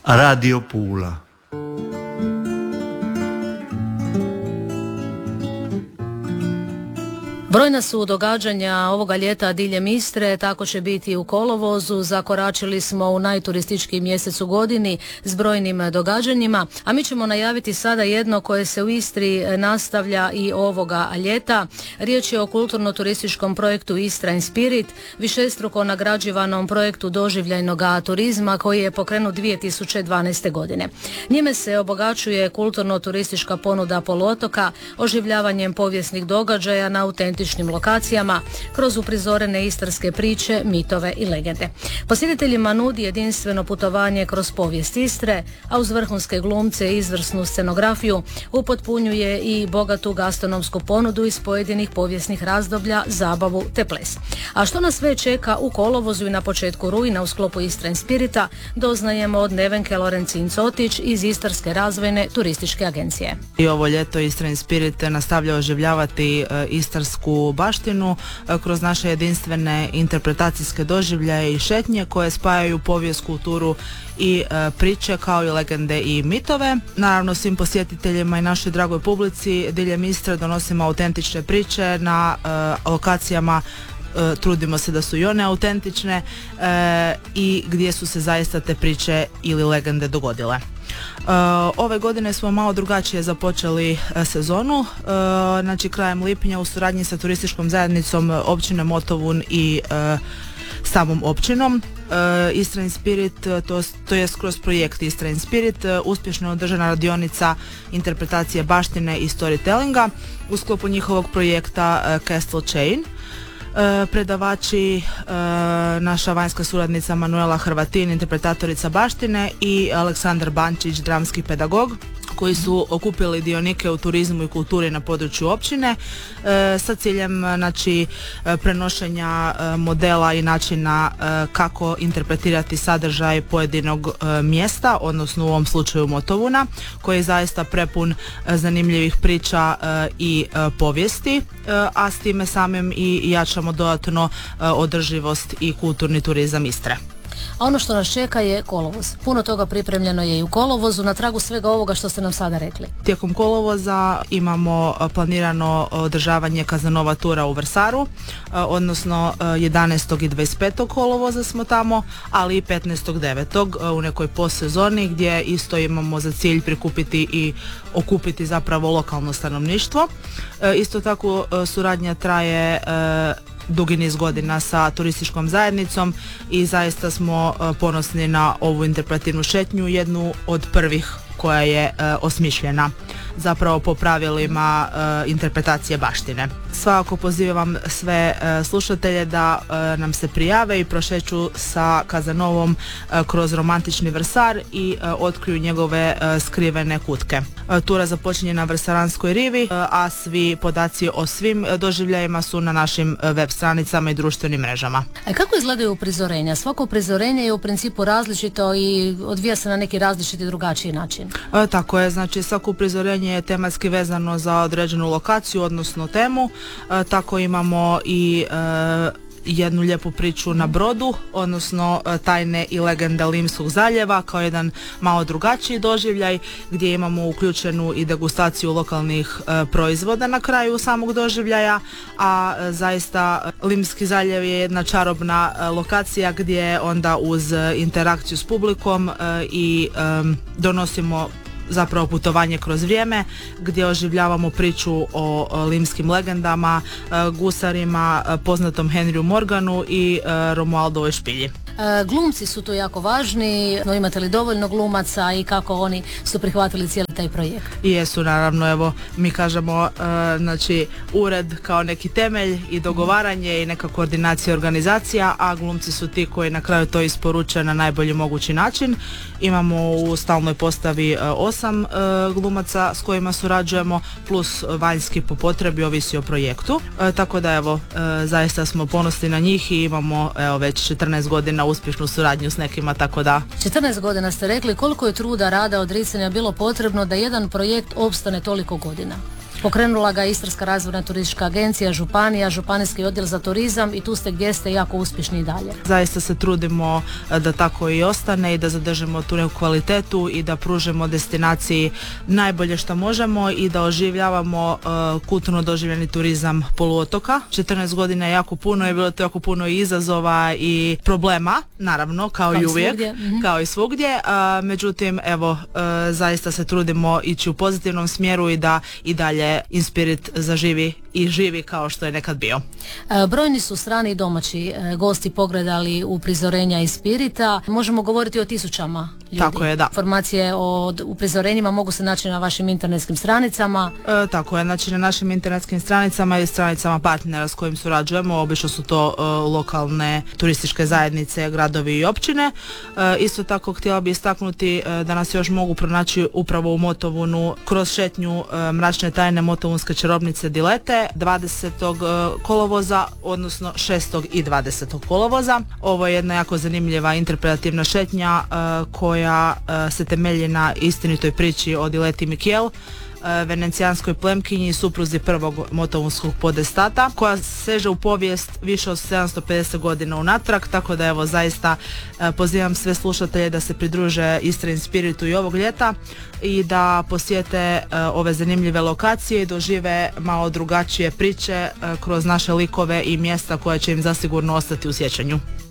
Radio Pula. Brojna su događanja ovoga ljeta diljem Istre, tako će biti u kolovozu. Zakoračili smo u najturističkiji mjesec u godini s brojnim događanjima, a mi ćemo najaviti sada jedno koje se u Istri nastavlja i ovoga ljeta. Riječ je o kulturno-turističkom projektu Istra in Spirit, višestruko nagrađivanom projektu doživljajnog turizma koji je pokrenut 2012. godine. Njime se obogaćuje kulturno-turistička ponuda poluotoka, oživljavanjem povijesnih događaja na autentičnim lokacijama kroz uprizorene istarske priče, mitove i legende. Posjetiteljima nudi jedinstveno putovanje kroz povijest Istre, a uz vrhunske glumce i izvrsnu scenografiju upotpunjuje i bogatu gastronomsku ponudu iz pojedinih povijesnih razdoblja, zabavu te ples. A što nas sve čeka u kolovozu i na početku rujna u sklopu Istra in Spirita doznajemo od Nevenke Lorencin-Cotić iz Istarske razvojne turističke agencije. I ovo ljeto Istra in Spirit nastavlja oživljavati istarsku baštinu kroz naše jedinstvene interpretacijske doživljaje i šetnje koje spajaju povijest, kulturu i priče kao i legende i mitove. Naravno, svim posjetiteljima i našoj dragoj publici diljem Istre donosimo autentične priče na lokacijama, trudimo se da su i one autentične i gdje su se zaista te priče ili legende dogodile. Ove godine smo malo drugačije započeli sezonu, znači krajem lipnja u suradnji sa turističkom zajednicom općine Motovun i samom općinom. Istra in Spirit, to je kroz projekt Istra in Spirit, uspješno održana radionica interpretacije baštine i storytellinga u sklopu njihovog projekta Castle Chain. Predavači, naša vanjska suradnica Manuela Hrvatin, interpretatorica baštine, i Aleksandar Bančić, dramski pedagog, koji su okupili dionike u turizmu i kulturi na području općine sa ciljem, znači, prenošenja modela i načina kako interpretirati sadržaj pojedinog mjesta, odnosno u ovom slučaju Motovuna, koji je zaista prepun zanimljivih priča i povijesti, a s time samim i jačamo dodatno održivost i kulturni turizam Istre. A ono što nas čeka je kolovoz. Puno toga pripremljeno je i u kolovozu na tragu svega ovoga što ste nam sada rekli. Tijekom kolovoza imamo planirano održavanje Kazanova tura u Vrsaru, odnosno 11. i 25. kolovoza smo tamo, ali i 15.9. u nekoj postsezoni gdje isto imamo za cilj prikupiti i okupiti zapravo lokalno stanovništvo. Isto tako suradnja traje dugi niz godina sa turističkom zajednicom i zaista smo ponosni na ovu interpretivnu šetnju, jednu od prvih koja je osmišljena zapravo po pravilima interpretacije baštine. Svakako pozivam sve slušatelje da nam se prijave i prošeću sa Kazanovom kroz romantični Vrsar i otkriju njegove skrivene kutke. Tura započinje na Vrsaranskoj rivi, a svi podaci o svim doživljajima su na našim web stranicama i društvenim mrežama. A kako izgledaju uprizorenja? Svako uprizorenje je u principu različito i odvija se na neki različiti drugačiji način. Tako je, znači svako uprizorenje je tematski vezano za određenu lokaciju, odnosno temu. Tako imamo i jednu lijepu priču na brodu, odnosno tajne i legende Limskog zaljeva kao jedan malo drugačiji doživljaj gdje imamo uključenu i degustaciju lokalnih proizvoda na kraju samog doživljaja, a zaista Limski zaljev je jedna čarobna lokacija gdje onda uz interakciju s publikom i donosimo zapravo putovanje kroz vrijeme gdje oživljavamo priču o limskim legendama, gusarima, poznatom Henryu Morganu i Romualdovoj špilji. Glumci su tu jako važni, no imate li dovoljno glumaca i kako oni su prihvatili cijeli taj projekt? Jesu, naravno, evo mi kažemo, znači ured kao neki temelj i dogovaranje i neka koordinacija organizacija, a glumci su ti koji na kraju to isporuče na najbolji mogući način. Imamo u stalnoj postavi 8 glumaca s kojima surađujemo, plus vanjski po potrebi, ovisi o projektu. Tako da evo, zaista smo ponosni na njih i imamo već 14 godina uspješnu suradnju s nekima, tako da... 14 godina ste rekli, koliko je truda, rada, odricanja bilo potrebno da jedan projekt opstane toliko godina? Pokrenula ga Istarska razvojna turistička agencija, županija, županijski odjel za turizam i tu ste gdje ste jako uspješni i dalje. Zaista se trudimo da tako i ostane i da zadržimo tu neku kvalitetu i da pružimo destinaciji najbolje što možemo i da oživljavamo kulturno doživljeni turizam poluotoka. 14 godina je jako puno i bilo to jako puno izazova i problema, naravno, kao i uvijek, kao i svugdje. Međutim, evo, zaista se trudimo ići u pozitivnom smjeru i da i dalje Inspirit zaživi i živi kao što je nekad bio. Brojni su strani i domaći gosti pogledali uprizorenja Inspirita. Možemo govoriti o tisućama ljudi. Tako je, da. Informacije o uprizorenjima mogu se naći na vašim internetskim stranicama. Tako je, znači na našim internetskim stranicama i stranicama partnera s kojim surađujemo, obično su to lokalne turističke zajednice, gradovi i općine. Isto tako htjela bih istaknuti da nas još mogu pronaći upravo u Motovunu kroz šetnju Mračne tajne Motovunske čarobnice Dilete 20. kolovoza, odnosno 6. i 20. kolovoza. Ovo je jedna jako zanimljiva interpretativna šetnja koja se temelji na istinitoj priči o Dileti Mikiel, venecijanskoj plemkinji i supruzi prvog motovunskog podestata, koja seže u povijest više od 750 godina unatrag, tako da evo zaista pozivam sve slušatelje da se pridruže Istra Inspiritu i ovog ljeta i da posjete ove zanimljive lokacije i dožive malo drugačije priče kroz naše likove i mjesta koja će im zasigurno ostati u sjećanju.